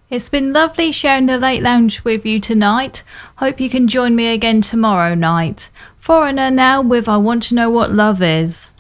It's been lovely sharing the late lounge with you tonight. Hope you can join me again tomorrow night. Foreigner now with I Want to Know What Love Is.